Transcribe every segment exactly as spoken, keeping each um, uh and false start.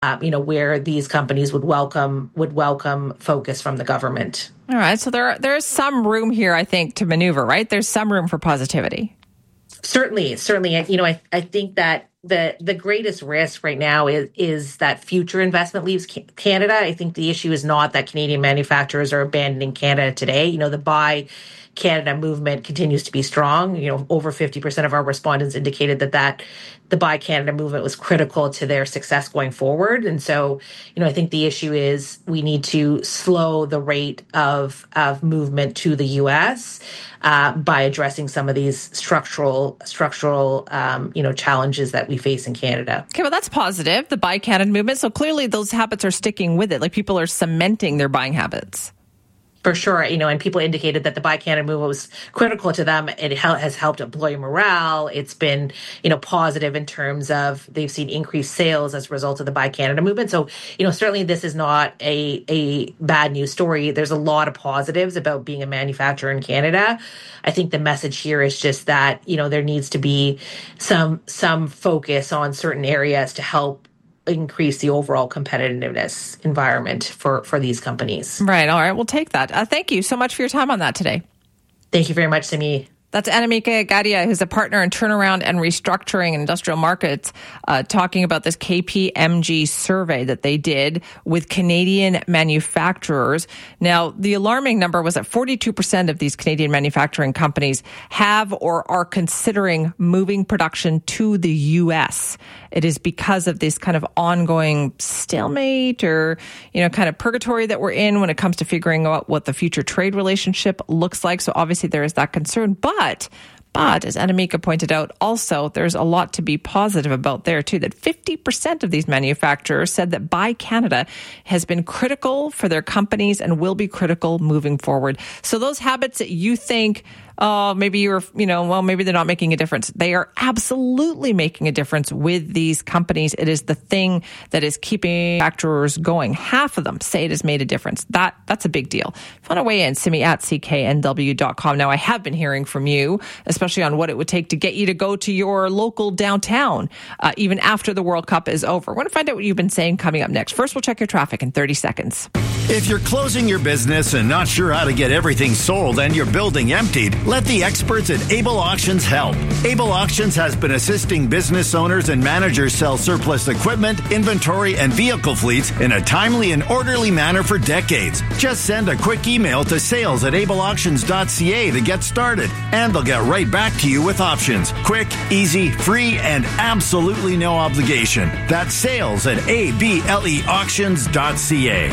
uh, you know, where these companies would welcome would welcome focus from the government. All right. So there there is some room here, I think, to maneuver, right? There's some room for positivity. Certainly, certainly. You know, I, I think that the the greatest risk right now is is that future investment leaves Canada. I think the issue is not that Canadian manufacturers are abandoning Canada today. You know, the Buy Canada movement continues to be strong. You know, over fifty percent of our respondents indicated that that the Buy Canada movement was critical to their success going forward. And so, you know, I think the issue is we need to slow the rate of of movement to the U S uh, by addressing some of these structural structural um, you know challenges that we face in Canada. Okay, well, that's positive. The Buy Canada movement. So clearly, those habits are sticking with it. Like people are cementing their buying habits. For sure, you know, and people indicated that the Buy Canada movement was critical to them. It has helped employee morale. It's been, you know, positive in terms of they've seen increased sales as a result of the Buy Canada movement. So, you know, certainly this is not a a bad news story. There's a lot of positives about being a manufacturer in Canada. I think the message here is just that, you know, there needs to be some some focus on certain areas to help increase the overall competitiveness environment for, for these companies. Right. All right. We'll take that. Uh, thank you so much for your time on that today. Thank you very much, Simi. That's Annemieke Gadia, who's a partner in turnaround and restructuring in industrial markets, uh, talking about this K P M G survey that they did with Canadian manufacturers. Now, the alarming number was that forty-two percent of these Canadian manufacturing companies have or are considering moving production to the U S. It is because of this kind of ongoing stalemate or, you know, kind of purgatory that we're in when it comes to figuring out what the future trade relationship looks like. So obviously there is that concern. But, but as Annemieke pointed out, also there's a lot to be positive about there too, that fifty percent of these manufacturers said that Buy Canada has been critical for their companies and will be critical moving forward. So those habits that you think, oh, maybe you're, you know, well, maybe they're not making a difference. They are absolutely making a difference with these companies. It is the thing that is keeping manufacturers going. Half of them say it has made a difference. That That's a big deal. If you want to weigh in, Simi at C K N W dot com. Now, I have been hearing from you, especially on what it would take to get you to go to your local downtown, uh, even after the World Cup is over. We're going to find out what you've been saying coming up next. First, we'll check your traffic in thirty seconds. If you're closing your business and not sure how to get everything sold and your building emptied, let the experts at Able Auctions help. Able Auctions has been assisting business owners and managers sell surplus equipment, inventory, and vehicle fleets in a timely and orderly manner for decades. Just send a quick email to sales at able auctions dot c a to get started, and they'll get right back to you with options. Quick, easy, free, and absolutely no obligation. That's sales at able auctions dot c a.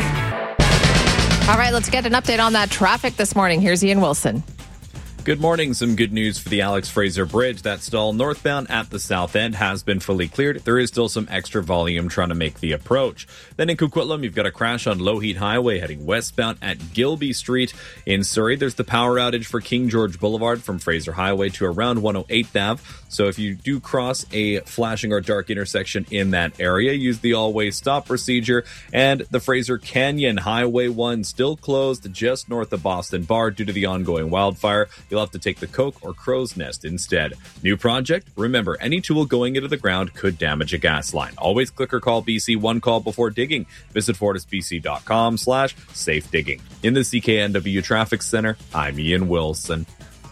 All right, let's get an update on that traffic this morning. Here's Ian Wilson. Good morning. Some good news for the Alex Fraser Bridge. That stall northbound at the south end has been fully cleared. There is still some extra volume trying to make the approach. Then in Coquitlam, you've got a crash on Lougheed Highway heading westbound at Gilby Street. In Surrey, there's the power outage for King George Boulevard from Fraser Highway to around one oh eighth Avenue. So if you do cross a flashing or dark intersection in that area, use the all-way stop procedure. And the Fraser Canyon Highway one still closed just north of Boston Bar due to the ongoing wildfire. You'll have to take the Coke or Crow's Nest instead. New project? Remember, any tool going into the ground could damage a gas line. Always click or call B C one call before digging. Visit fortisbc.com slash safe digging. In the C K N W Traffic Center, I'm Ian Wilson.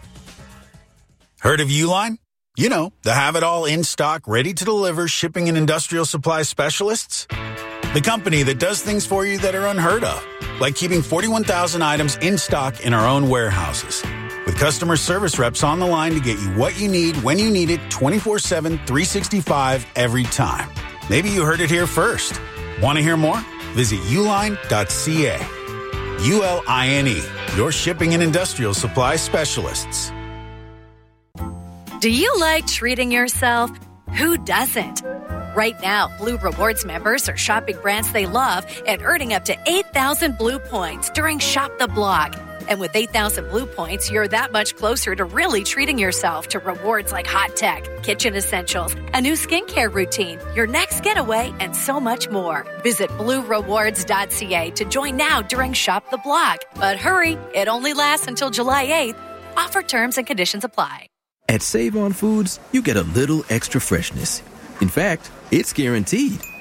Heard of Uline? You know, the have-it-all in-stock, ready-to-deliver shipping and industrial supply specialists? The company that does things for you that are unheard of, like keeping forty-one thousand items in stock in our own warehouses. With customer service reps on the line to get you what you need when you need it twenty-four seven, three sixty-five every time. Maybe you heard it here first. Want to hear more? Visit uline dot c a. U L I N E, your shipping and industrial supply specialists. Do you like treating yourself? Who doesn't? Right now, Blue Rewards members are shopping brands they love and earning up to eight thousand Blue points during Shop the Block. And with eight thousand Blue points, you're that much closer to really treating yourself to rewards like hot tech, kitchen essentials, a new skincare routine, your next getaway, and so much more. Visit blue rewards dot c a to join now during Shop the Block. But hurry, it only lasts until July eighth. Offer terms and conditions apply. At Save On Foods, you get a little extra freshness. In fact, it's guaranteed.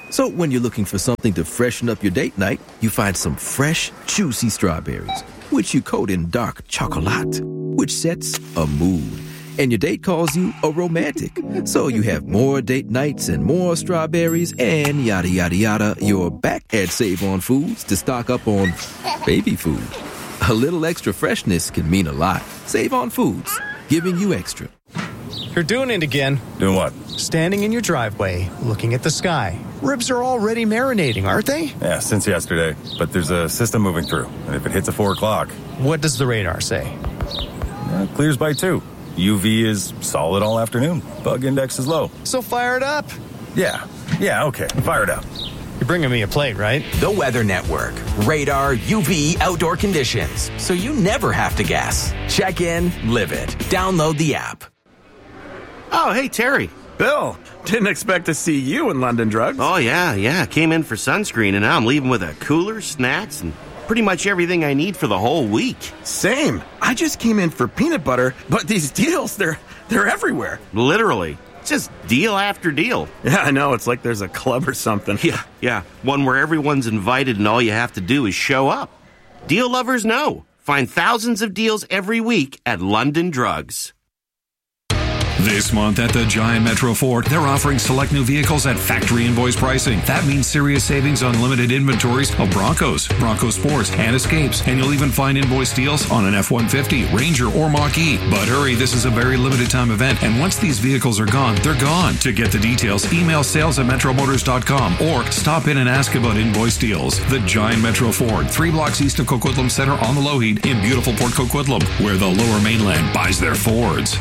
So when you're looking for something to freshen up your date night, you find some fresh, juicy strawberries, which you coat in dark chocolate, which sets a mood. And your date calls you a romantic. So you have more date nights and more strawberries and yada, yada, yada. You're back at Save On Foods to stock up on baby food. A little extra freshness can mean a lot. Save On Foods, giving you extra. You're doing it again. Doing what? Standing in your driveway, looking at the sky. Ribs are already marinating, aren't they? Yeah, since yesterday. But there's a system moving through, and if it hits at four o'clock... What does the radar say? Yeah, it clears by two. U V is solid all afternoon. Bug index is low. So fire it up. Yeah, yeah, okay. Fire it up. You're bringing me a plate, right? The Weather Network. Radar U V outdoor conditions. So you never have to guess. Check in, live it. Download the app. Oh, hey, Terry. Bill, didn't expect to see you in London Drugs. Oh, yeah, yeah. Came in for sunscreen, and now I'm leaving with a cooler, snacks, and pretty much everything I need for the whole week. Same. I just came in for peanut butter, but these deals, they're they're everywhere. Literally. Just deal after deal. Yeah, I know. It's like there's a club or something. Yeah, yeah. One where everyone's invited and all you have to do is show up. Deal lovers know. Find thousands of deals every week at London Drugs. This month at the Giant Metro Ford, they're offering select new vehicles at factory invoice pricing. That means serious savings on limited inventories of Broncos, Bronco Sports, and Escapes. And you'll even find invoice deals on an F one fifty, Ranger, or Mach-E. But hurry, this is a very limited time event, and once these vehicles are gone, they're gone. To get the details, email sales at metro motors dot com or stop in and ask about invoice deals. The Giant Metro Ford, three blocks east of Coquitlam Center on the Lougheed in beautiful Port Coquitlam, where the Lower Mainland buys their Fords.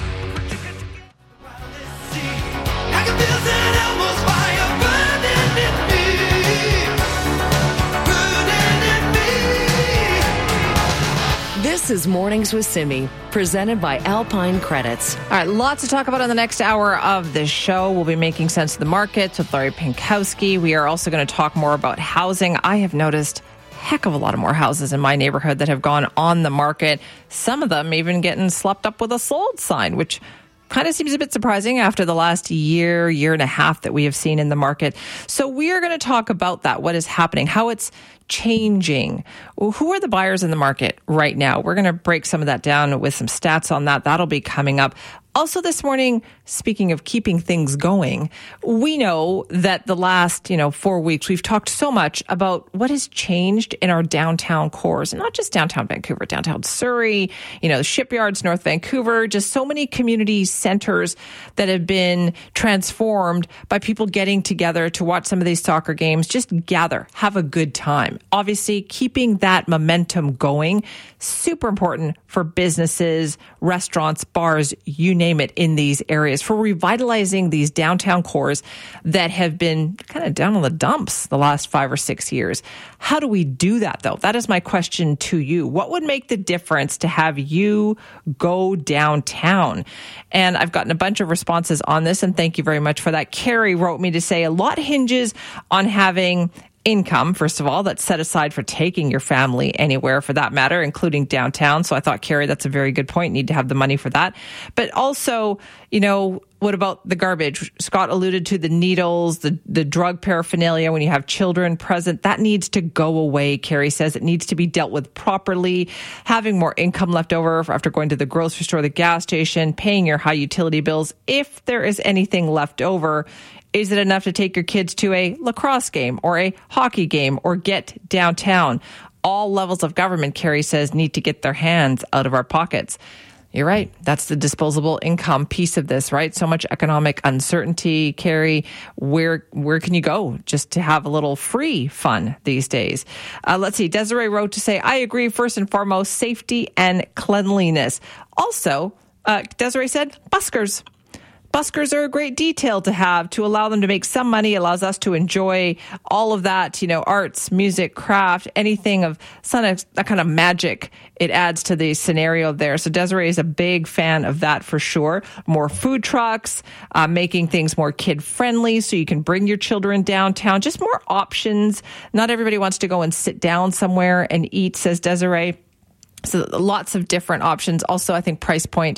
This is Mornings with Simi, presented by Alpine Credits. All right, lots to talk about in the next hour of the show. We'll be making sense of the markets with Larry Pinkowski. We are also going to talk more about housing. I have noticed a heck of a lot of more houses in my neighborhood that have gone on the market. Some of them even getting slapped up with a sold sign, which kind of seems a bit surprising after the last year, year and a half that we have seen in the market. So we are going to talk about that, what is happening, how it's changing. Well, who are the buyers in the market right now? We're going to break some of that down with some stats on that. That'll be coming up. Also this morning, speaking of keeping things going, we know that the last, you know, four weeks, we've talked so much about what has changed in our downtown cores, and not just downtown Vancouver, downtown Surrey, you know, the shipyards, North Vancouver, just so many community centers that have been transformed by people getting together to watch some of these soccer games, just gather, have a good time. Obviously, keeping that momentum going, super important for businesses, restaurants, bars, you name it, in these areas, for revitalizing these downtown cores that have been kind of down on the dumps the last five or six years. How do we do that, though? That is my question to you. What would make the difference to have you go downtown? And I've gotten a bunch of responses on this, and thank you very much for that. Carrie wrote me to say a lot hinges on having income, first of all, that's set aside for taking your family anywhere for that matter, including downtown. So I thought, Carrie, that's a very good point. Need to have the money for that. But also, you know, what about the garbage? Scott alluded to the needles, the, the drug paraphernalia when you have children present. That needs to go away, Carrie says. It needs to be dealt with properly. Having more income left over after going to the grocery store, the gas station, paying your high utility bills. If there is anything left over, is it enough to take your kids to a lacrosse game or a hockey game or get downtown? All levels of government, Carrie says, need to get their hands out of our pockets. You're right. That's the disposable income piece of this, right? So much economic uncertainty, Carrie. Where where can you go just to have a little free fun these days? Uh, let's see. Desiree wrote to say, I agree, first and foremost, safety and cleanliness. Also, uh, Desiree said, buskers. Buskers are a great detail to have to allow them to make some money, allows us to enjoy all of that, you know, arts, music, craft, anything of some that kind of magic it adds to the scenario there. So Desiree is a big fan of that for sure. More food trucks, uh, making things more kid friendly so you can bring your children downtown, just more options. Not everybody wants to go and sit down somewhere and eat, says Desiree. So lots of different options. Also, I think price point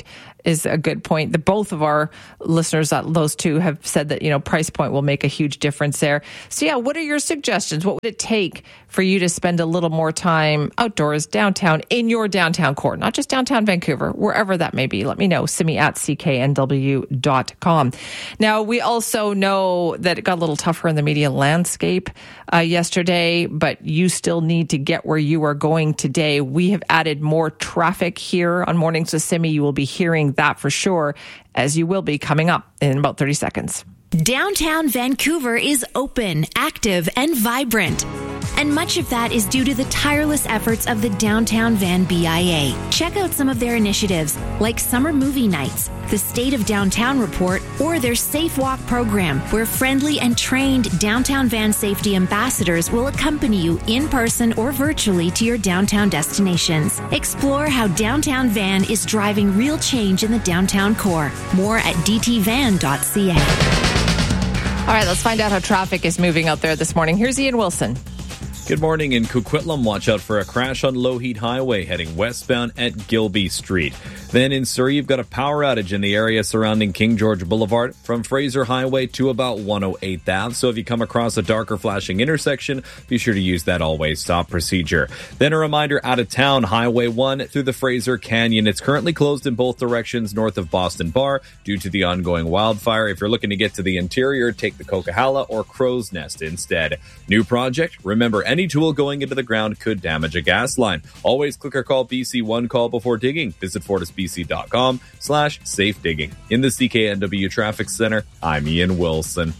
is a good point. The both of our listeners, uh, those two, have said that, you know, price point will make a huge difference there. So yeah, what are your suggestions? What would it take for you to spend a little more time outdoors, downtown, in your downtown core, not just downtown Vancouver, wherever that may be? Let me know. Simi at c k n w dot com. Now, we also know that it got a little tougher in the media landscape uh, yesterday, but you still need to get where you are going today. We have added more traffic here on Mornings with Simi. You will be hearing that for sure, as you will be coming up in about thirty seconds. Downtown Vancouver is open, active, and vibrant. And much of that is due to the tireless efforts of the Downtown Van B I A. Check out some of their initiatives, like summer movie nights, the State of Downtown Report, or their Safe Walk program, where friendly and trained Downtown Van safety ambassadors will accompany you in person or virtually to your downtown destinations. Explore how Downtown Van is driving real change in the downtown core. More at d t van dot c a. All right, let's find out how traffic is moving out there this morning. Here's Ian Wilson. Good morning. In Coquitlam, watch out for a crash on Lougheed Highway heading westbound at Gilby Street. Then in Surrey, you've got a power outage in the area surrounding King George Boulevard from Fraser Highway to about one oh eighth Avenue. So if you come across a darker flashing intersection, be sure to use that always stop procedure. Then a reminder, out of town, Highway one through the Fraser Canyon. It's currently closed in both directions north of Boston Bar due to the ongoing wildfire. If you're looking to get to the interior, take the Coquihalla or Crow's Nest instead. New project, remember, any tool going into the ground could damage a gas line. Always click or call B C one call before digging. Visit fortis b c dot com slash safe digging. In the C K N W Traffic Center, I'm Ian Wilson.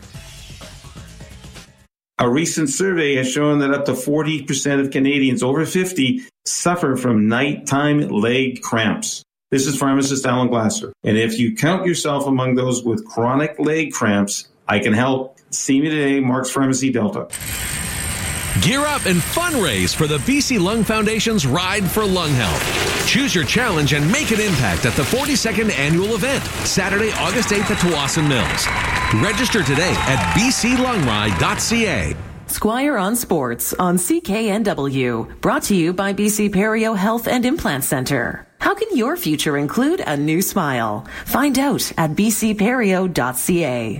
A recent survey has shown that up to forty percent of Canadians over fifty suffer from nighttime leg cramps. This is pharmacist Alan Glasser. And if you count yourself among those with chronic leg cramps, I can help. See me today, Mark's Pharmacy Delta. Gear up and fundraise for the B C Lung Foundation's Ride for Lung Health. Choose your challenge and make an impact at the forty-second annual event, Saturday, August eighth at Tawasin Mills. Register today at b c lung ride dot c a. Squire on Sports on C K N W. Brought to you by B C Perio Health and Implant Center. How can your future include a new smile? Find out at b c perio dot c a.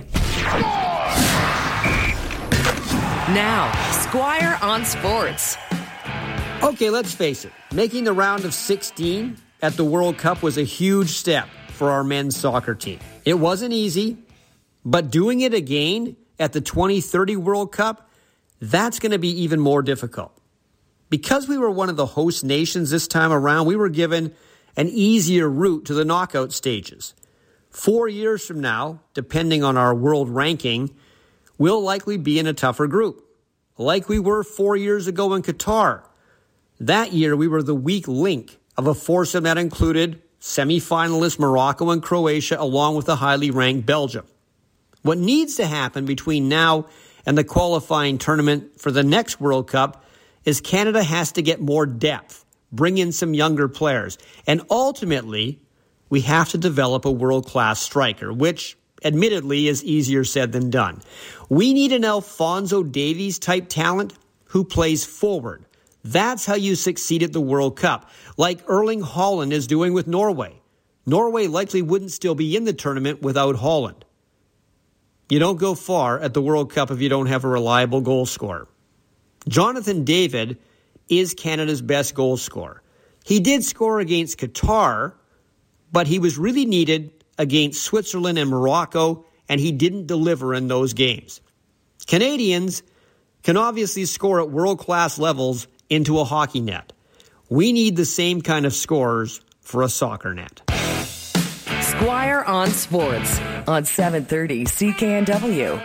Now, Squire on Sports. Okay, let's face it. Making the round of sixteen at the World Cup was a huge step for our men's soccer team. It wasn't easy, but doing it again at the twenty thirty World Cup, that's going to be even more difficult. Because we were one of the host nations this time around, we were given an easier route to the knockout stages. Four years from now, depending on our world ranking, we'll likely be in a tougher group, like we were four years ago in Qatar. That year, we were the weak link of a foursome that included semi-finalists Morocco and Croatia, along with a highly ranked Belgium. What needs to happen between now and the qualifying tournament for the next World Cup is Canada has to get more depth, bring in some younger players, and ultimately, we have to develop a world-class striker, which admittedly is easier said than done. We need an Alphonso Davies-type talent who plays forward. That's how you succeed at the World Cup, like Erling Haaland is doing with Norway. Norway likely wouldn't still be in the tournament without Haaland. You don't go far at the World Cup if you don't have a reliable goal scorer. Jonathan David is Canada's best goal scorer. He did score against Qatar, but he was really needed against Switzerland and Morocco, and he didn't deliver in those games. Canadians can obviously score at world-class levels into a hockey net. We need the same kind of scorers for a soccer net. Squire on Sports on seven thirty C K N W.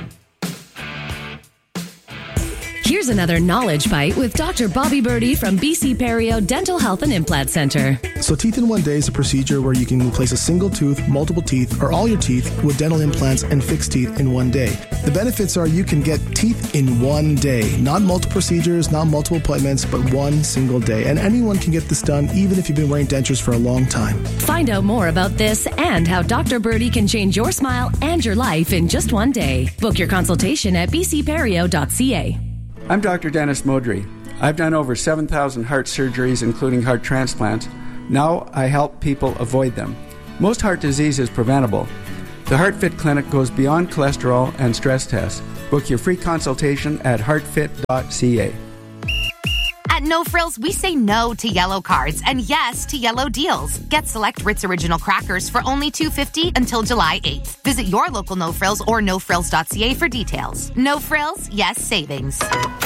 Here's another knowledge bite with Doctor Bobby Birdie from B C Perio Dental Health and Implant Center. So Teeth in One Day is a procedure where you can replace a single tooth, multiple teeth, or all your teeth with dental implants and fixed teeth in one day. The benefits are you can get teeth in one day. Not multiple procedures, not multiple appointments, but one single day. And anyone can get this done even if you've been wearing dentures for a long time. Find out more about this and how Doctor Birdie can change your smile and your life in just one day. Book your consultation at b c perio dot c a. I'm Doctor Dennis Modry. I've done over seven thousand heart surgeries, including heart transplants. Now I help people avoid them. Most heart disease is preventable. The HeartFit Clinic goes beyond cholesterol and stress tests. Book your free consultation at heart fit dot c a. At No Frills, we say no to yellow cards and yes to yellow deals. Get select Ritz Original crackers for only two dollars and fifty cents until July eighth. Visit your local No Frills or no frills dot c a for details. No Frills, yes savings.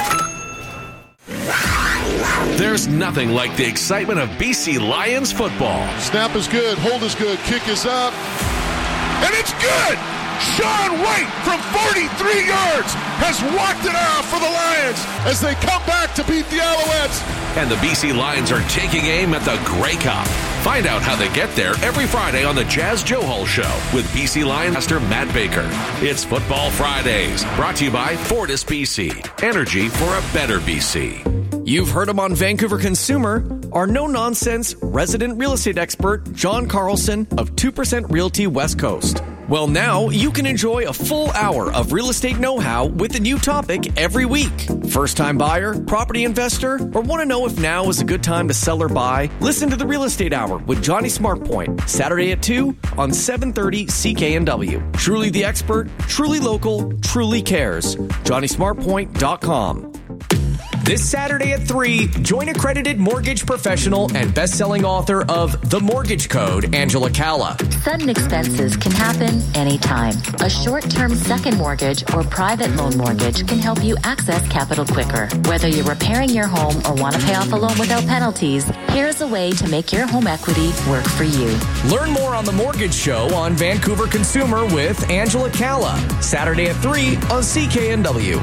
There's nothing like the excitement of B C Lions football. Snap is good, hold is good, kick is up, and it's good! Sean White from forty-three yards has walked it off for the Lions as they come back to beat the Alouettes. And the B C Lions are taking aim at the Grey Cup. Find out how they get there every Friday on the Jazz Joe Hall Show with B C Lions master Matt Baker. It's Football Fridays, brought to you by Fortis B C. Energy for a better B C. You've heard him on Vancouver Consumer. Our no-nonsense resident real estate expert, John Carlson of two percent Realty West Coast. Well, now you can enjoy a full hour of real estate know-how with a new topic every week. First-time buyer, property investor, or want to know if now is a good time to sell or buy? Listen to the Real Estate Hour with Johnny Smartpoint, Saturday at two on seven thirty C K N W. Truly the expert, truly local, truly cares. Johnny Smartpoint dot com. This Saturday at three, join accredited mortgage professional and best-selling author of The Mortgage Code, Angela Calla. Sudden expenses can happen anytime. A short-term second mortgage or private loan mortgage can help you access capital quicker. Whether you're repairing your home or want to pay off a loan without penalties, here's a way to make your home equity work for you. Learn more on The Mortgage Show on Vancouver Consumer with Angela Calla. Saturday at three on C K N W.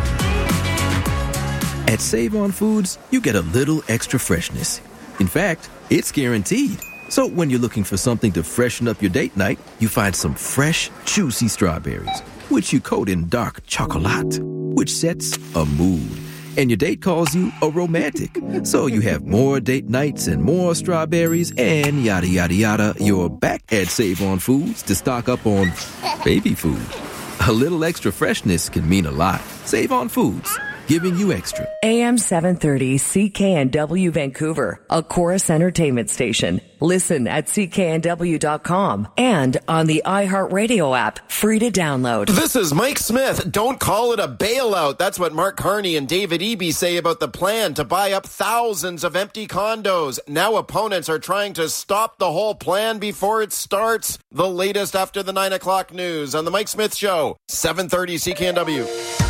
At Save On Foods, you get a little extra freshness. In fact, it's guaranteed. So when you're looking for something to freshen up your date night, you find some fresh, juicy strawberries, which you coat in dark chocolate, which sets a mood. And your date calls you a romantic. So you have more date nights and more strawberries and yada, yada, yada. You're back at Save On Foods to stock up on baby food. A little extra freshness can mean a lot. Save On Foods, giving you extra. A M seven thirty C K N W Vancouver, a Chorus Entertainment station. Listen at C K N W dot com and on the iHeartRadio app, free to download. This is Mike Smith. Don't call it a bailout. That's what Mark Carney and David Eby say about the plan to buy up thousands of empty condos. Now opponents are trying to stop the whole plan before it starts. The latest after the nine o'clock news on the Mike Smith Show, seven thirty C K N W.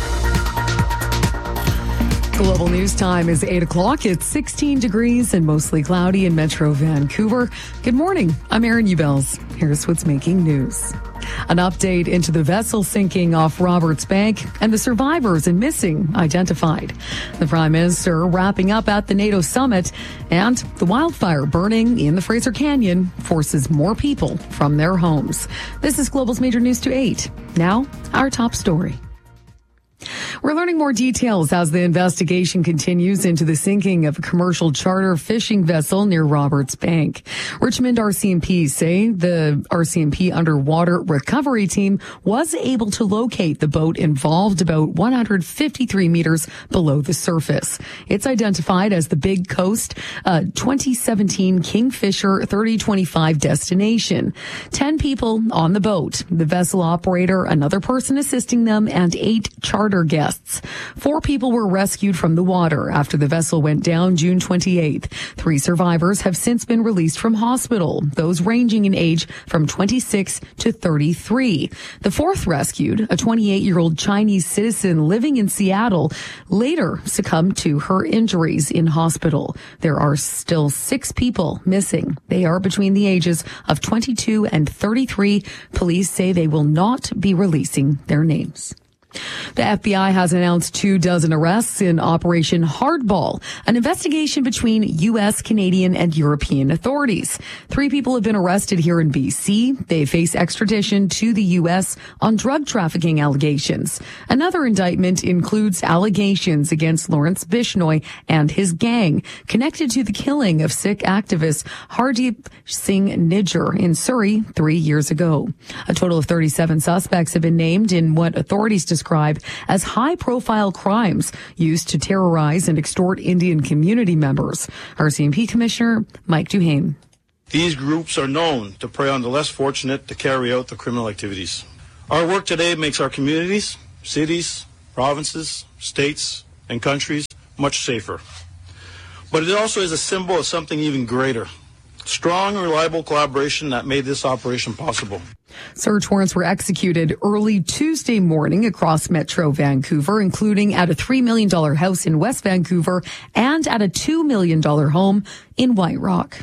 Global news time is eight o'clock. It's sixteen degrees and mostly cloudy in Metro Vancouver. Good morning. I'm Erin Ubels. Here's what's making news. An update into the vessel sinking off Roberts Bank and the survivors and missing identified. The Prime Minister wrapping up at the NATO summit, and the wildfire burning in the Fraser Canyon forces more people from their homes. This is Global's Major News to eight. Now, our top story. We're learning more details as the investigation continues into the sinking of a commercial charter fishing vessel near Roberts Bank. Richmond R C M P say the R C M P underwater recovery team was able to locate the boat involved about one hundred fifty-three meters below the surface. It's identified as the Big Coast uh, twenty seventeen Kingfisher thirty twenty-five destination. Ten people on the boat, the vessel operator, another person assisting them, and eight charter guests. Four people were rescued from the water after the vessel went down June twenty-eighth. Three survivors have since been released from hospital, those ranging in age from twenty-six to thirty-three. The fourth rescued, a twenty-eight-year-old Chinese citizen living in Seattle, later succumbed to her injuries in hospital. There are still six people missing. They are between the ages of twenty-two and thirty-three. Police say they will not be releasing their names. The F B I has announced two dozen arrests in Operation Hardball, an investigation between U S, Canadian, and European authorities. Three people have been arrested here in B C. They face extradition to the U S on drug trafficking allegations. Another indictment includes allegations against Lawrence Bishnoi and his gang connected to the killing of Sikh activist Hardeep Singh Nijjar in Surrey three years ago. A total of thirty-seven suspects have been named in what authorities describe as high-profile crimes used to terrorize and extort Indian community members. R C M P Commissioner Mike Duhane. These groups are known to prey on the less fortunate to carry out the criminal activities. Our work today makes our communities, cities, provinces, states, and countries much safer. But it also is a symbol of something even greater. Strong and reliable collaboration that made this operation possible. Search warrants were executed early Tuesday morning across Metro Vancouver, including at a three million dollars house in West Vancouver and at a two million dollars home in White Rock.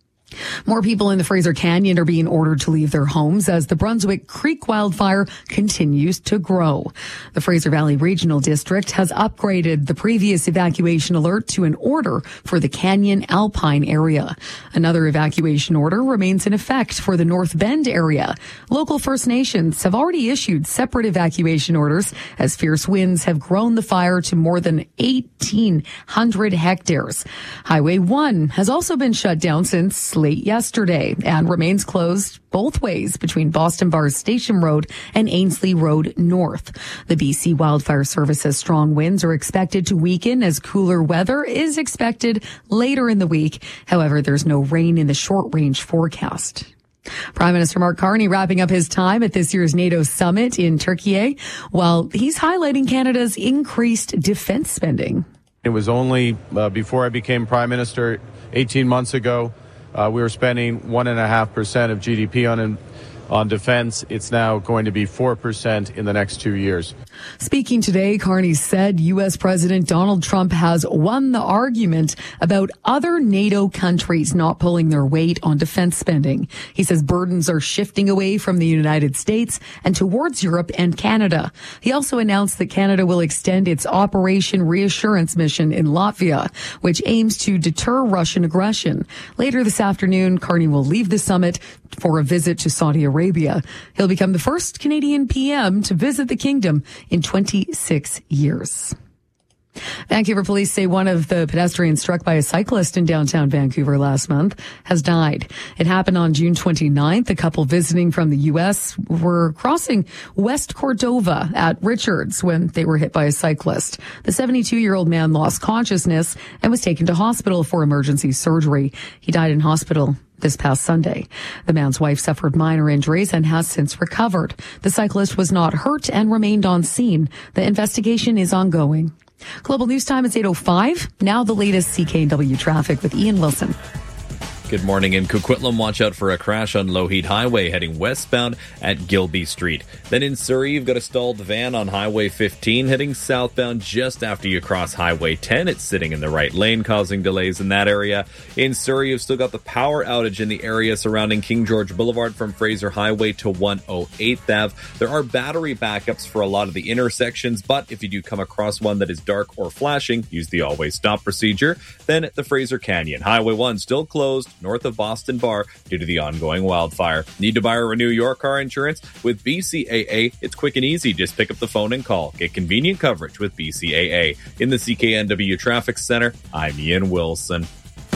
More people in the Fraser Canyon are being ordered to leave their homes as the Brunswick Creek wildfire continues to grow. The Fraser Valley Regional District has upgraded the previous evacuation alert to an order for the Canyon Alpine area. Another evacuation order remains in effect for the North Bend area. Local First Nations have already issued separate evacuation orders as fierce winds have grown the fire to more than eighteen hundred hectares. Highway one has also been shut down since late yesterday and remains closed both ways between Boston Bars Station Road and Ainsley Road North. The B C Wildfire Service says strong winds are expected to weaken as cooler weather is expected later in the week. However, there's no rain in the short-range forecast. Prime Minister Mark Carney wrapping up his time at this year's NATO summit in Turkey, while he's highlighting Canada's increased defense spending. It was only uh, before I became Prime Minister eighteen months ago. Uh, we were spending one and a half percent of G D P on on defense. It's now going to be four percent in the next two years. Speaking today, Carney said U S President Donald Trump has won the argument about other NATO countries not pulling their weight on defense spending. He says burdens are shifting away from the United States and towards Europe and Canada. He also announced that Canada will extend its Operation Reassurance mission in Latvia, which aims to deter Russian aggression. Later this afternoon, Carney will leave the summit for a visit to Saudi Arabia. He'll become the first Canadian P M to visit the kingdom in twenty-six years. Vancouver police say one of the pedestrians struck by a cyclist in downtown Vancouver last month has died. It happened on June twenty-ninth. A couple visiting from the U S were crossing West Cordova at Richards when they were hit by a cyclist. The seventy-two-year-old man lost consciousness and was taken to hospital for emergency surgery. He died in hospital this past Sunday. The man's wife suffered minor injuries and has since recovered. The cyclist was not hurt and remained on scene. The investigation is ongoing. Global News Time is eight oh five. Now the latest C K N W traffic with Ian Wilson. Good morning. In Coquitlam, watch out for a crash on Lougheed Highway heading westbound at Gilby Street. Then in Surrey, you've got a stalled van on Highway fifteen heading southbound just after you cross Highway ten. It's sitting in the right lane, causing delays in that area. In Surrey, you've still got the power outage in the area surrounding King George Boulevard from Fraser Highway to one oh eighth Avenue. There are battery backups for a lot of the intersections, but if you do come across one that is dark or flashing, use the always stop procedure. Then the Fraser Canyon. Highway one still closed north of Boston Bar due to the ongoing wildfire. Need to buy or renew your car insurance? With B C A A, it's quick and easy. Just pick up the phone and call. Get convenient coverage with B C A A. In the C K N W Traffic Center, I'm Ian Wilson.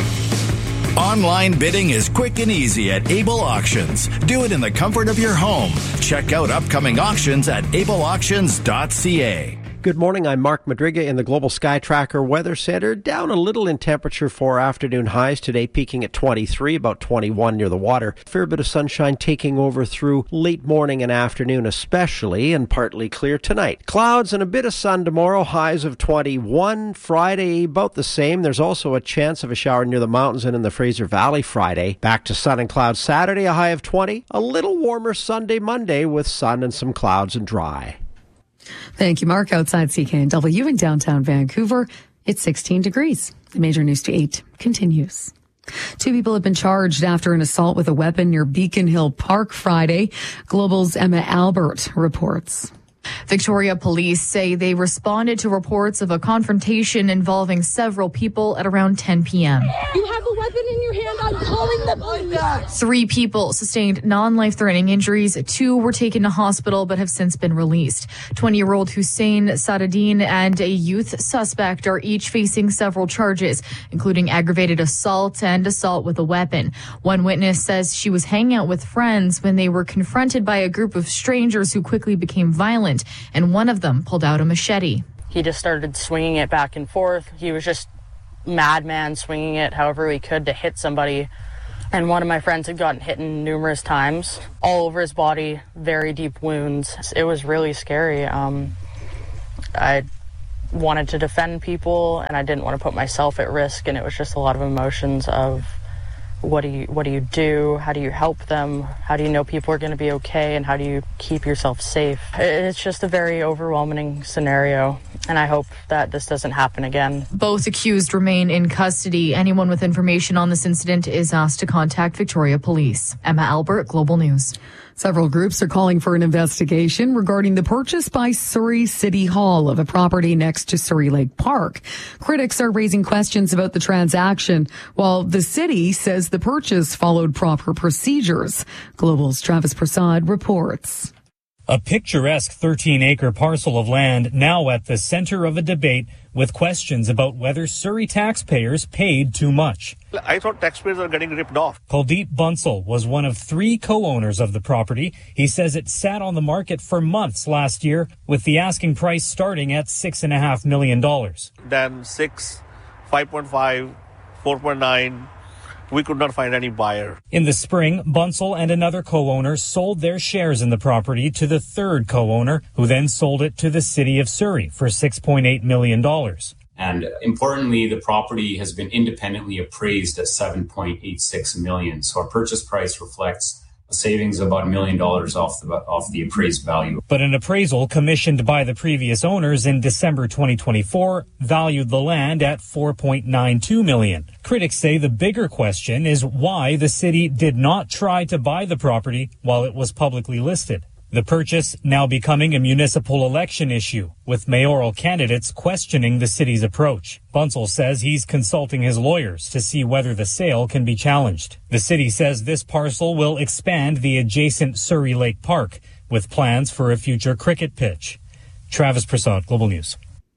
Online bidding is quick and easy at Able Auctions. Do it in the comfort of your home. Check out upcoming auctions at able auctions dot c a. Good morning, I'm Mark Madriga in the Global Sky Tracker Weather Center. Down a little in temperature for afternoon highs today, peaking at twenty-three, about twenty-one near the water. Fair bit of sunshine taking over through late morning and afternoon especially, and partly clear tonight. Clouds and a bit of sun tomorrow, highs of twenty-one. Friday, about the same. There's also a chance of a shower near the mountains and in the Fraser Valley Friday. Back to sun and clouds Saturday, a high of twenty. A little warmer Sunday, Monday with sun and some clouds and dry. Thank you, Mark. Outside C K N W in downtown Vancouver, it's sixteen degrees. The Major News to eight continues. Two people have been charged after an assault with a weapon near Beacon Hill Park Friday. Global's Emma Albert reports. Victoria police say they responded to reports of a confrontation involving several people at around ten p.m. You have a weapon in your hand. I'm calling the police. Three people sustained non-life-threatening injuries. Two were taken to hospital but have since been released. twenty-year-old Hussein Sadadine and a youth suspect are each facing several charges, including aggravated assault and assault with a weapon. One witness says she was hanging out with friends when they were confronted by a group of strangers who quickly became violent, and one of them pulled out a machete. He just started swinging it back and forth. He was just madman swinging it however he could to hit somebody. And one of my friends had gotten hit numerous times, all over his body, very deep wounds. It was really scary. Um, I wanted to defend people, and I didn't want to put myself at risk, and it was just a lot of emotions of what do you what do you do? How do you help them? How do you know people are going to be okay? And how do you keep yourself safe? It's just a very overwhelming scenario, and I hope that this doesn't happen again. Both accused remain in custody. Anyone with information on this incident is asked to contact Victoria Police. Emma Albert, Global News. Several groups are calling for an investigation regarding the purchase by Surrey City Hall of a property next to Surrey Lake Park. Critics are raising questions about the transaction, while the city says the purchase followed proper procedures. Global's Travis Prasad reports. A picturesque thirteen-acre parcel of land now at the center of a debate with questions about whether Surrey taxpayers paid too much. I thought taxpayers were getting ripped off. Kuldeep Bansal was one of three co-owners of the property. He says it sat on the market for months last year, with the asking price starting at six point five million dollars. Then six, five point five, four point nine. We could not find any buyer. In the spring, Bansal and another co-owner sold their shares in the property to the third co-owner, who then sold it to the city of Surrey for six point eight million dollars. And importantly, the property has been independently appraised at seven point eight six million dollars. So our purchase price reflects a savings of about a million dollars off the off the appraised value. But an appraisal commissioned by the previous owners in December twenty twenty-four valued the land at four point nine two million dollars. Critics say the bigger question is why the city did not try to buy the property while it was publicly listed. The purchase now becoming a municipal election issue, with mayoral candidates questioning the city's approach. Bansal says he's consulting his lawyers to see whether the sale can be challenged. The city says this parcel will expand the adjacent Surrey Lake Park, with plans for a future cricket pitch. Travis Prasad, Global News.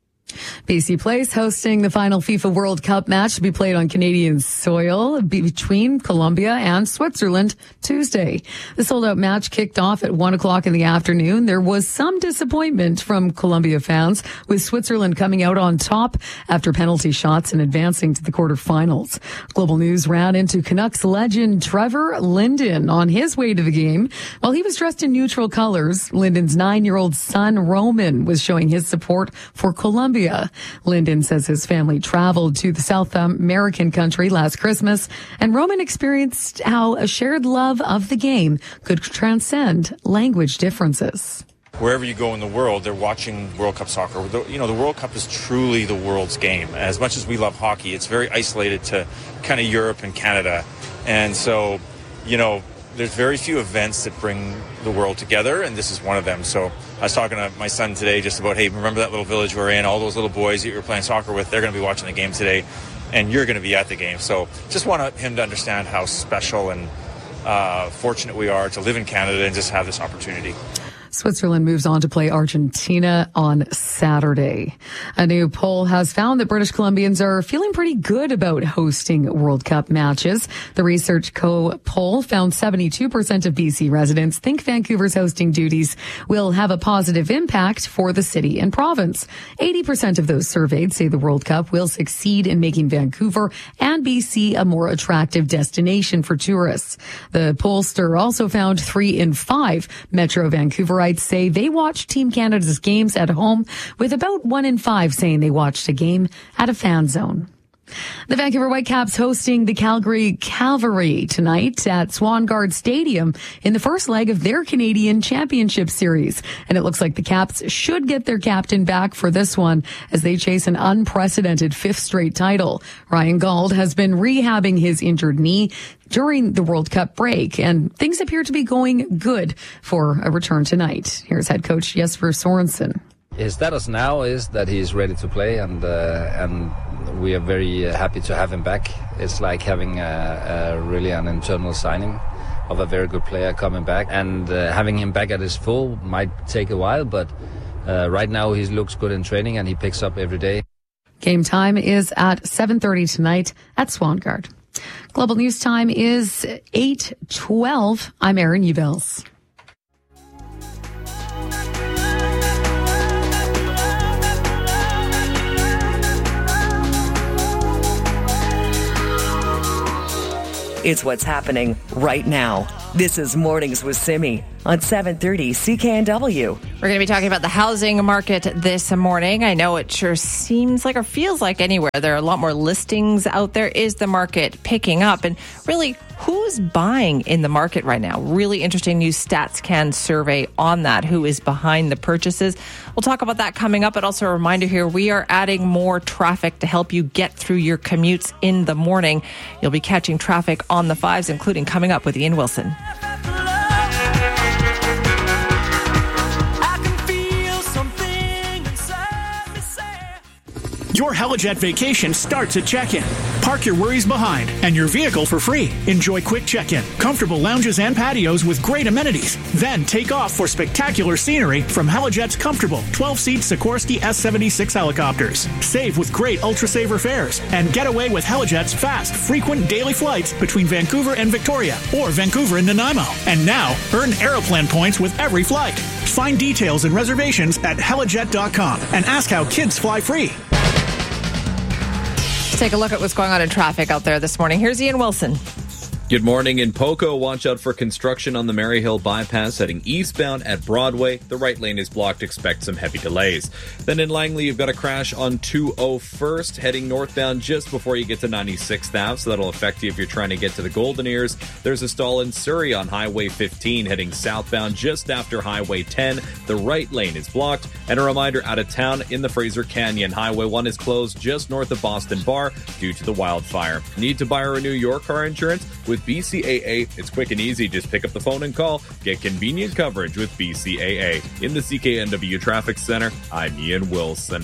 B C Place hosting the final FIFA World Cup match to be played on Canadian soil between Colombia and Switzerland Tuesday. The sold-out match kicked off at one o'clock in the afternoon. There was some disappointment from Colombia fans, with Switzerland coming out on top after penalty shots and advancing to the quarterfinals. Global News ran into Canucks legend Trevor Linden on his way to the game. While he was dressed in neutral colors, Linden's nine-year-old son Roman was showing his support for Colombia. Linden says his family traveled to the South American country last Christmas, and Roman experienced how a shared love of the game could transcend language differences. Wherever you go in the world, they're watching World Cup soccer. The, you know, the World Cup is truly the world's game. As much as we love hockey, it's very isolated to kind of Europe and Canada. And so, you know, there's very few events that bring the world together, and this is one of them. So I was talking to my son today just about, hey, remember that little village we were in? All those little boys that you were playing soccer with, they're going to be watching the game today, and you're going to be at the game. So just want him to understand how special and uh, fortunate we are to live in Canada and just have this opportunity. Switzerland moves on to play Argentina on Saturday. A new poll has found that British Columbians are feeling pretty good about hosting World Cup matches. The Research Co poll found seventy-two percent of B C residents think Vancouver's hosting duties will have a positive impact for the city and province. eighty percent of those surveyed say the World Cup will succeed in making Vancouver and B C a more attractive destination for tourists. The pollster also found three in five Metro Vancouverites say they watch Team Canada's games at home, with about one in five saying they watched a game at a fan zone. The Vancouver Whitecaps hosting the Calgary Cavalry tonight at Swangard Stadium in the first leg of their Canadian Championship Series. And it looks like the Caps should get their captain back for this one as they chase an unprecedented fifth straight title. Ryan Gauld has been rehabbing his injured knee during the World Cup break, and things appear to be going good for a return tonight. Here's head coach Jesper Sorensen. His status now is that he's ready to play, and uh, and we are very uh, happy to have him back. It's like having a, a really an internal signing of a very good player coming back, and uh, having him back at his full might take a while, but uh, right now he looks good in training and he picks up every day. Game time is at seven thirty tonight at Swangard. Global News Time is eight twelve. I'm Erin Ubels. It's what's happening right now. This is Mornings with Simi on seven thirty C K N W. We're going to be talking about the housing market this morning. I know it sure seems like or feels like anywhere there are a lot more listings out there. Is the market picking up? And really, who's buying in the market right now? Really interesting new StatsCan survey on that. Who is behind the purchases? We'll talk about that coming up. But also a reminder here, we are adding more traffic to help you get through your commutes in the morning. You'll be catching traffic on the fives, including coming up with Ian Wilson. Your Helijet vacation starts at check-in. Park your worries behind and your vehicle for free. Enjoy quick check-in, comfortable lounges and patios with great amenities. Then take off for spectacular scenery from Helijet's comfortable twelve-seat Sikorsky S seventy-six helicopters. Save with great Ultra-Saver fares and get away with Helijet's fast, frequent daily flights between Vancouver and Victoria or Vancouver and Nanaimo. And now, earn Aeroplan points with every flight. Find details and reservations at helijet dot com and ask how kids fly free. Take a look at what's going on in traffic out there this morning. Here's Ian Wilson. Good morning. In Poco, watch out for construction on the Maryhill bypass heading eastbound at Broadway. The right lane is blocked. Expect some heavy delays. Then in Langley, you've got a crash on two oh first heading northbound just before you get to ninety-sixth Avenue, so that'll affect you if you're trying to get to the Golden Ears. There's a stall in Surrey on Highway fifteen heading southbound just after Highway ten. The right lane is blocked. And a reminder, out of town in the Fraser Canyon, Highway one is closed just north of Boston Bar due to the wildfire. Need to buy or renew your car insurance? With B C A A, it's quick and easy. Just pick up the phone and call. Get convenient coverage with B C A A. In the C K N W Traffic Center, I'm Ian Wilson.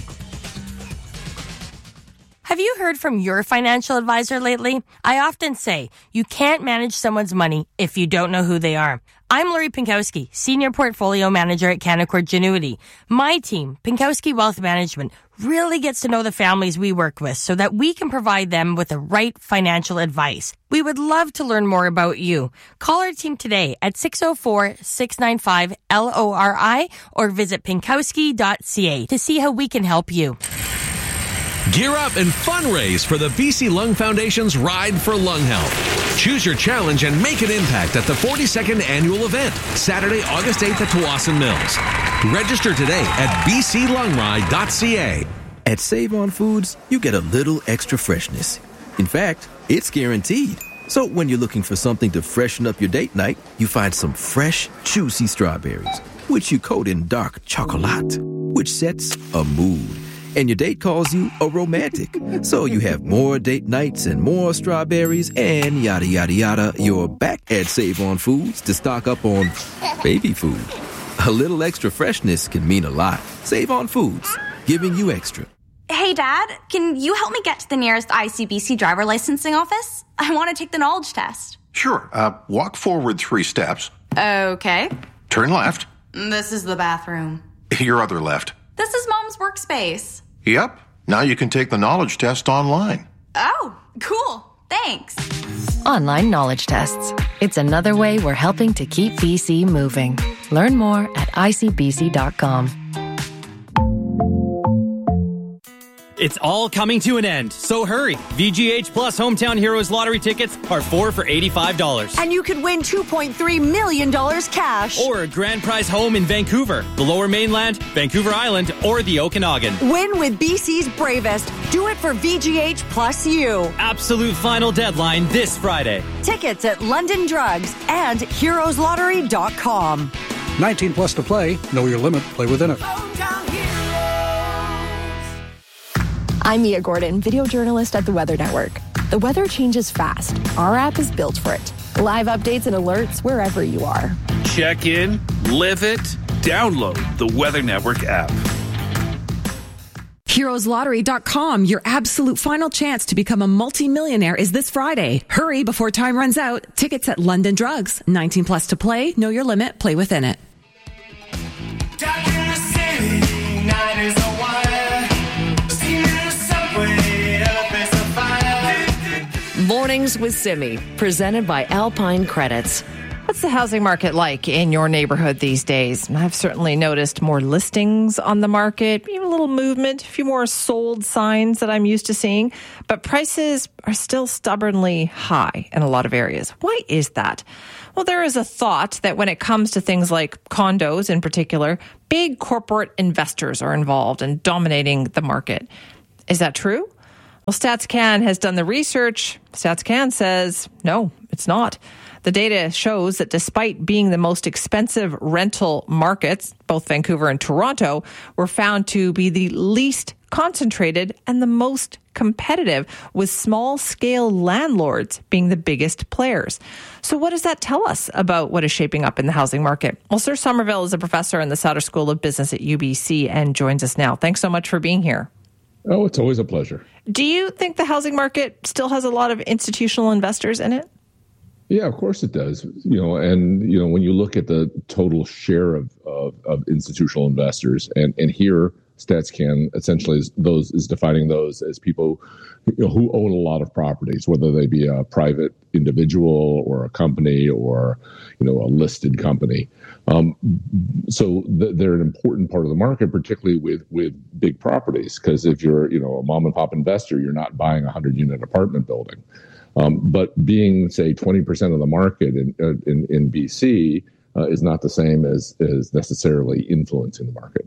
Have you heard from your financial advisor lately? I often say, you can't manage someone's money if you don't know who they are. I'm Lori Pinkowski, Senior Portfolio Manager at Canaccord Genuity. My team, Pinkowski Wealth Management, really gets to know the families we work with so that we can provide them with the right financial advice. We would love to learn more about you. Call our team today at six oh four, six nine five, L O R I or visit pinkowski dot c a to see how we can help you. Gear up and fundraise for the B C Lung Foundation's Ride for Lung Health. Choose your challenge and make an impact at the forty-second annual event, Saturday, August eighth at Tawasin Mills. Register today at b c lung ride dot c a. At Save On Foods, you get a little extra freshness. In fact, it's guaranteed. So when you're looking for something to freshen up your date night, you find some fresh, juicy strawberries, which you coat in dark chocolate, which sets a mood. And your date calls you a romantic. So you have more date nights and more strawberries and yada, yada, yada. You're back at Save On Foods to stock up on baby food. A little extra freshness can mean a lot. Save On Foods, giving you extra. Hey, Dad, can you help me get to the nearest I C B C driver licensing office? I want to take the knowledge test. Sure. Uh, walk forward three steps. Okay. Turn left. This is the bathroom. Your other left. This is Mom's workspace. Yep. Now you can take the knowledge test online. Oh, cool. Thanks. Online knowledge tests. It's another way we're helping to keep B C moving. Learn more at I C B C dot com. It's all coming to an end, so hurry. V G H Plus Hometown Heroes lottery tickets are four for eighty-five dollars. And you could win two point three million dollars cash. Or a grand prize home in Vancouver, the Lower Mainland, Vancouver Island, or the Okanagan. Win with B C's bravest. Do it for V G H Plus U. Absolute final deadline this Friday. Tickets at London Drugs and heroes lottery dot com. nineteen plus to play. Know your limit. Play within it. I'm Mia Gordon, video journalist at the Weather Network. The weather changes fast. Our app is built for it. Live updates and alerts wherever you are. Check in, live it, download the Weather Network app. heroes lottery dot com. Your absolute final chance to become a multimillionaire is this Friday. Hurry before time runs out. Tickets at London Drugs. nineteen plus to play. Know your limit. Play within it. Mornings with Simi, presented by Alpine Credits. Let's What's the housing market like in your neighborhood these days? I've certainly noticed more listings on the market, even a little movement, a few more sold signs that I'm used to seeing, but prices are still stubbornly high in a lot of areas. Why is that? Well, there is a thought that when it comes to things like condos in particular, big corporate investors are involved and dominating the market. Is that true? Well, StatsCan has done the research. StatsCan says, no, it's not. The data shows that despite being the most expensive rental markets, both Vancouver and Toronto were found to be the least concentrated and the most competitive, with small-scale landlords being the biggest players. So what does that tell us about what is shaping up in the housing market? Well, Sir Somerville is a professor in the Sauder School of Business at U B C and joins us now. Thanks so much for being here. Oh, it's always a pleasure. Do you think the housing market still has a lot of institutional investors in it? Yeah, of course it does. You know, and you know, when you look at the total share of of, of institutional investors, and and here StatsCan essentially is those is defining those as people, you know, who own a lot of properties, whether they be a private individual or a company or, you know, a listed company. Um, so th- they're an important part of the market, particularly with with big properties, because if you're, you know, a mom and pop investor, you're not buying a hundred unit apartment building. Um, but being, say, twenty percent of the market in in, in B C uh, is not the same as, as necessarily influencing the market.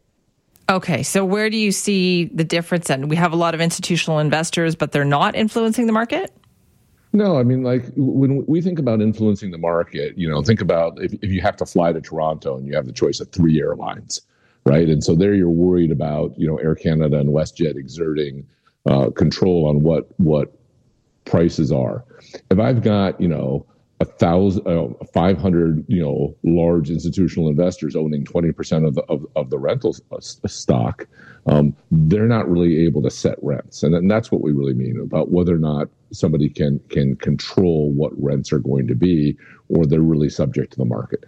Okay, so where do you see the difference then? We have a lot of institutional investors, but they're not influencing the market? No, I mean, like when we think about influencing the market, you know, think about if, if you have to fly to Toronto and you have the choice of three airlines, right? And so there you're worried about, you know, Air Canada and WestJet exerting uh, control on what what prices are. If I've got, you know, a thousand, uh, five hundred, you know, large institutional investors owning twenty percent of the of, of the rental stock, um, they're not really able to set rents, and, and that's what we really mean about whether or not somebody can can control what rents are going to be, or they're really subject to the market.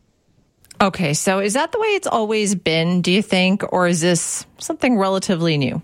Okay, so is that the way it's always been, do you think, or is this something relatively new?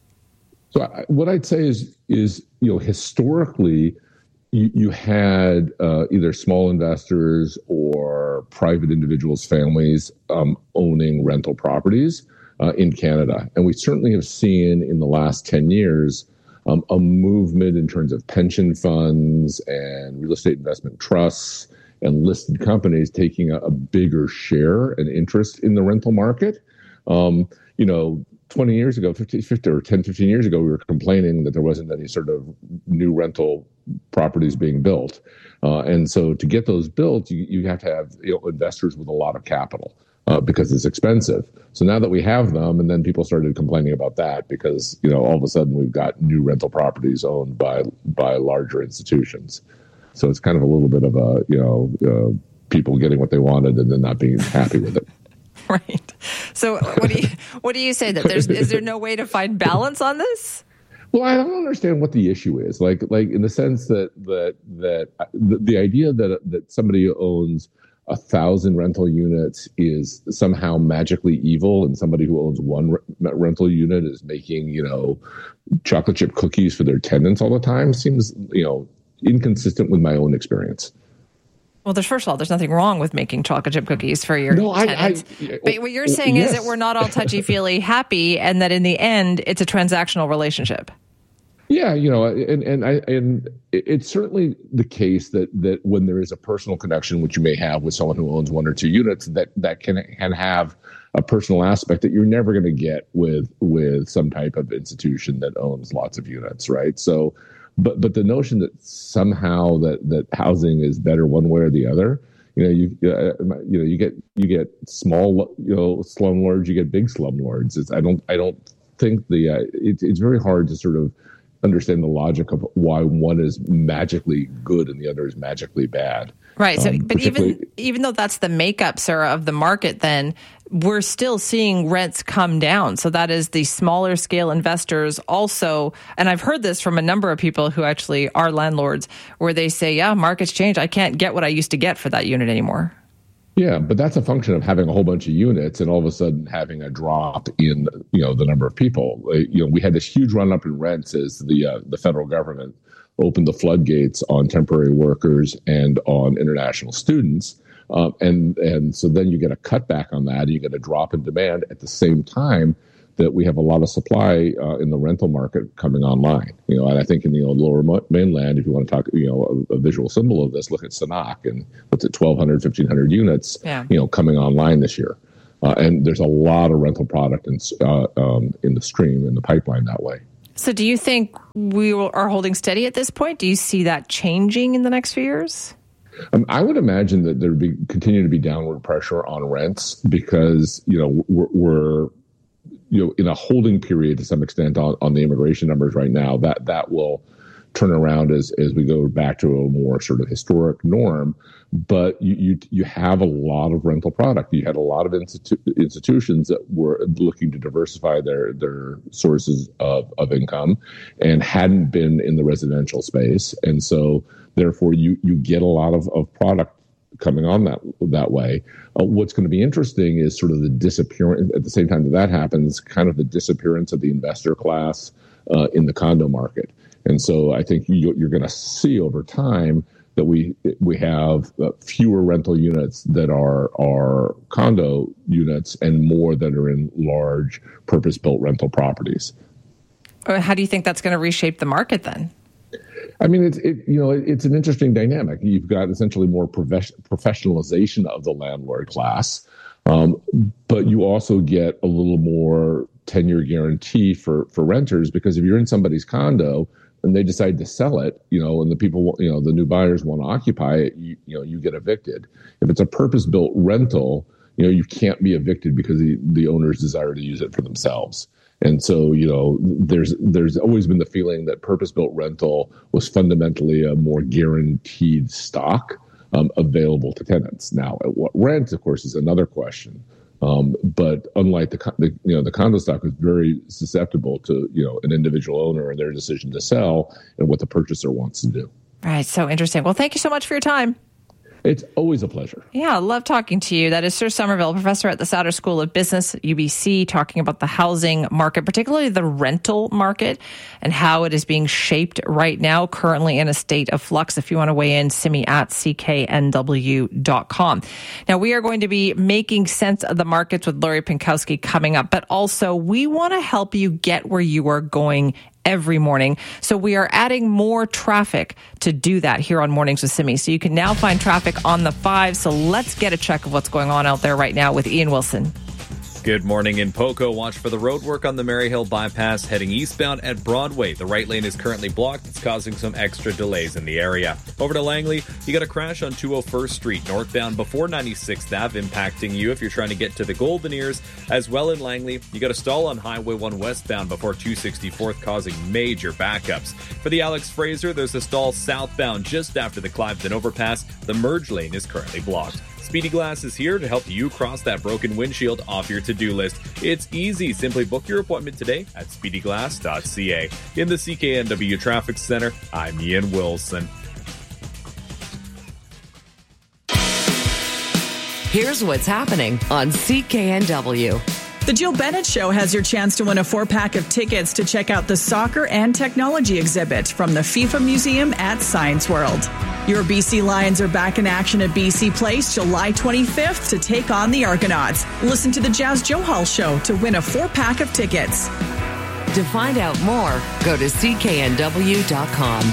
So I, what I'd say is, is you know, historically, you, you had uh, either small investors or private individuals, families um, owning rental properties uh, in Canada. And we certainly have seen in the last ten years um, a movement in terms of pension funds and real estate investment trusts and listed companies taking a, a bigger share and interest in the rental market. Um, you know, twenty years ago, fifty, fifty or ten, fifteen years ago, we were complaining that there wasn't any sort of new rental properties being built. Uh, and so to get those built, you, you have to have, you know, investors with a lot of capital uh, because it's expensive. So now that we have them, and then people started complaining about that because, you know, all of a sudden we've got new rental properties owned by by larger institutions. So it's kind of a little bit of a, you know, uh, people getting what they wanted and then not being happy with it. Right. So what do you what do you say that there's is there no way to find balance on this? Well, I don't understand what the issue is. Like like in the sense that that that the, the idea that that somebody owns a thousand rental units is somehow magically evil, and somebody who owns one re- rental unit is making, you know, chocolate chip cookies for their tenants all the time seems, you know, inconsistent with my own experience. Well, there's first of all, there's nothing wrong with making chocolate chip cookies for your no, tenants. I, I, but what you're saying yes. is that we're not all touchy-feely happy, and that in the end, it's a transactional relationship. Yeah, you know, and and I and it's certainly the case that that when there is a personal connection, which you may have with someone who owns one or two units, that that can can have a personal aspect that you're never going to get with with some type of institution that owns lots of units, right? So. But but the notion that somehow that, that housing is better one way or the other, you know, you uh, you know you get you get small you know slumlords, you get big slumlords. It's I don't I don't think the uh, it's it's very hard to sort of understand the logic of why one is magically good and the other is magically bad. Right. So, um, but even even though that's the makeup, Sarah, of the market, then we're still seeing rents come down. So that is the smaller scale investors also. And I've heard this from a number of people who actually are landlords, where they say, yeah, markets change. I can't get what I used to get for that unit anymore. Yeah, but that's a function of having a whole bunch of units and all of a sudden having a drop in, you know, the number of people. You know, we had this huge run up in rents as the uh, the federal government opened the floodgates on temporary workers and on international students. Uh, and and so then you get a cutback on that, and you get a drop in demand at the same time that we have a lot of supply uh, in the rental market coming online. You know, and I think in the you know, lower mainland, if you want to talk, you know, a, a visual symbol of this, look at Sanok and what's it, twelve hundred, fifteen hundred units, yeah. you know, coming online this year. Uh, and there's a lot of rental product in, uh, um, in the stream, in the pipeline that way. So do you think we are holding steady at this point? Do you see that changing in the next few years? Um, I would imagine that there would be continue to be downward pressure on rents because, you know, we're, we're you know, in a holding period to some extent on, on the immigration numbers right now. That that will turn around as as we go back to a more sort of historic norm. But you you, you have a lot of rental product. You had a lot of institu- institutions that were looking to diversify their their sources of, of income and hadn't been in the residential space. And so therefore you you get a lot of, of product coming on that that way. Uh, what's going to be interesting is sort of the disappearance, at the same time that that happens, kind of the disappearance of the investor class uh, in the condo market. And so I think you, you're going to see over time that we we have uh, fewer rental units that are are condo units and more that are in large purpose-built rental properties. How do you think that's going to reshape the market then? I mean, it's it, you know, it's an interesting dynamic. You've got essentially more prof- professionalization of the landlord class, um, but you also get a little more ten-year guarantee for for renters because if you're in somebody's condo and they decide to sell it, you know, and the people, you know, the new buyers want to occupy it, you, you know, you get evicted. If it's a purpose-built rental, you know, you can't be evicted because the, the owners desire to use it for themselves. And so, you know, there's there's always been the feeling that purpose-built rental was fundamentally a more guaranteed stock um, available to tenants. Now, at what rent, of course, is another question. Um, but unlike the, the, you know, the condo stock is very susceptible to, you know, an individual owner and their decision to sell and what the purchaser wants to do. Right. So interesting. Well, thank you so much for your time. It's always a pleasure. Yeah, I love talking to you. That is Sir Somerville, professor at the Sauder School of Business, U B C, talking about the housing market, particularly the rental market and how it is being shaped right now, currently in a state of flux. If you want to weigh in, simi at c k n w dot com. Now, we are going to be making sense of the markets with Lori Pinkowski coming up, but also we want to help you get where you are going every morning. So we are adding more traffic to do that here on Mornings with Simi. So you can now find traffic on the five. So let's get a check of what's going on out there right now with Ian Wilson. Good morning in Poco. Watch for the road work on the Maryhill bypass heading eastbound at Broadway. The right lane is currently blocked. It's causing some extra delays in the area. Over to Langley, you got a crash on two oh first Street northbound before ninety-sixth Avenue impacting you if you're trying to get to the Golden Ears. As well in Langley, you got a stall on Highway one westbound before two sixty-fourth causing major backups. For the Alex Fraser, there's a stall southbound just after the Cliveden overpass. The merge lane is currently blocked. Speedy Glass is here to help you cross that broken windshield off your to-do list. It's easy. Simply book your appointment today at speedy glass dot c a. In the C K N W Traffic Center, I'm Ian Wilson. Here's what's happening on C K N W. The Jill Bennett Show has your chance to win a four-pack of tickets to check out the soccer and technology exhibit from the FIFA Museum at Science World. Your B C Lions are back in action at B C Place July twenty-fifth to take on the Argonauts. Listen to the Jazz Johal Show to win a four-pack of tickets. To find out more, go to c k n w dot com.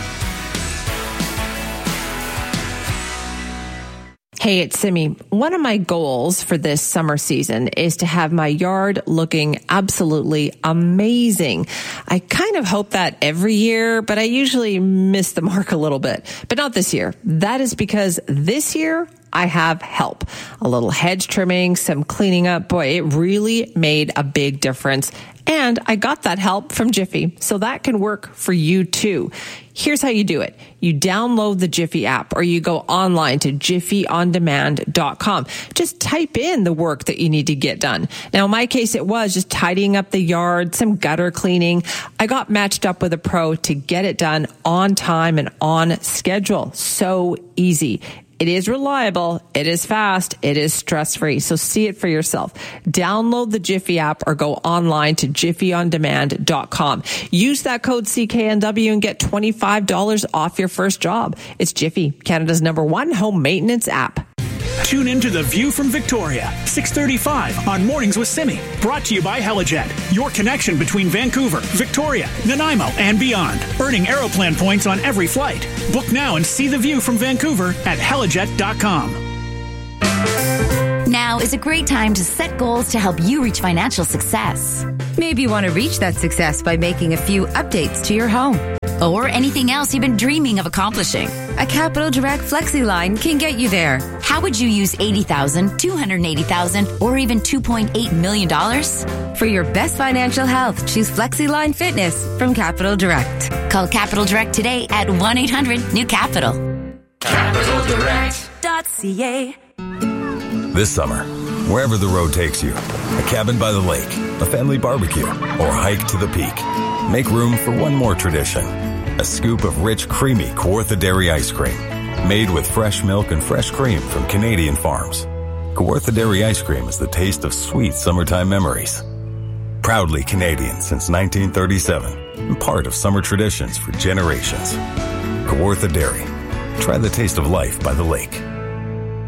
Hey, it's Simi. One of my goals for this summer season is to have my yard looking absolutely amazing. I kind of hope that every year, but I usually miss the mark a little bit. But not this year. That is because this year I have help. A little hedge trimming, some cleaning up. Boy, it really made a big difference. And I got that help from Jiffy, so that can work for you too. Here's how you do it. You download the Jiffy app or you go online to jiffy on demand dot com. Just type in the work that you need to get done. Now, in my case, it was just tidying up the yard, some gutter cleaning. I got matched up with a pro to get it done on time and on schedule. So easy. It is reliable, it is fast, it is stress-free. So see it for yourself. Download the Jiffy app or go online to jiffy on demand dot com. Use that code C K N W and get twenty-five dollars off your first job. It's Jiffy, Canada's number one home maintenance app. Tune in to The View from Victoria, six thirty-five on Mornings with Simi. Brought to you by Helijet, your connection between Vancouver, Victoria, Nanaimo, and beyond. Earning Aeroplan points on every flight. Book now and see the view from Vancouver at helijet dot com. Now is a great time to set goals to help you reach financial success. Maybe you want to reach that success by making a few updates to your home. Or anything else you've been dreaming of accomplishing. A Capital Direct Flexi line can get you there. How would you use eighty thousand dollars, two hundred eighty thousand dollars, or even two point eight million dollars? For your best financial health, choose Flexi Line Fitness from Capital Direct. Call Capital Direct today at one eight hundred new capital. capital direct dot c a. This summer, wherever the road takes you, a cabin by the lake, a family barbecue, or hike to the peak, make room for one more tradition. A scoop of rich, creamy Kawartha Dairy ice cream, made with fresh milk and fresh cream from Canadian farms. Kawartha Dairy ice cream is the taste of sweet summertime memories. Proudly Canadian since nineteen thirty-seven, and part of summer traditions for generations. Kawartha Dairy. Try the taste of life by the lake.